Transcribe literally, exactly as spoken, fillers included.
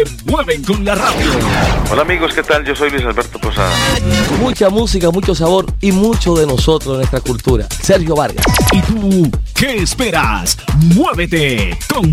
se mueven con la radio. Hola amigos, ¿qué tal? Yo soy Luis Alberto Posada. Mucha música, mucho sabor y mucho de nosotros, de nuestra cultura. Sergio Vargas. ¿Y tú qué esperas? Muévete con